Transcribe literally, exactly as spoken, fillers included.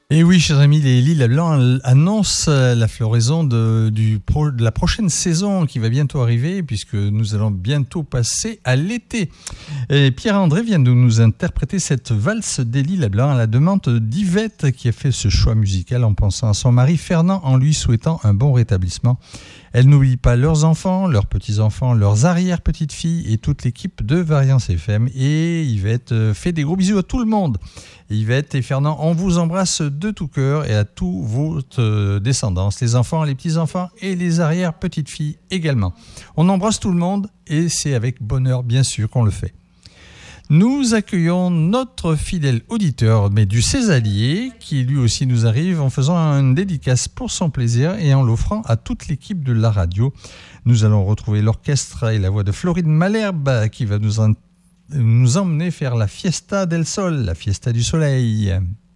Et oui, chers amis, les Lilas Blancs annoncent la floraison de, du pro, de la prochaine saison qui va bientôt arriver, puisque nous allons bientôt passer à l'été. Et Pierre-André vient de nous interpréter cette valse des Lilas Blancs à la demande d'Yvette, qui a fait ce choix musical en pensant à son mari Fernand, en lui souhaitant un bon rétablissement. Elle n'oublie pas leurs enfants, leurs petits-enfants, leurs arrière-petites-filles et toute l'équipe de Variance F M. Et Yvette fait des gros bisous à tout le monde. Yvette et Fernand, on vous embrasse de tout cœur et à tous votre descendance, les enfants, les petits-enfants et les arrière-petites-filles également. On embrasse tout le monde et c'est avec bonheur, bien sûr, qu'on le fait. Nous accueillons notre fidèle auditeur, mais du Césalier, qui lui aussi nous arrive en faisant une dédicace pour son plaisir et en l'offrant à toute l'équipe de la radio. Nous allons retrouver l'orchestre et la voix de Floride Malherbe qui va nous, en, nous emmener faire la Fiesta del Sol, la Fiesta du Soleil.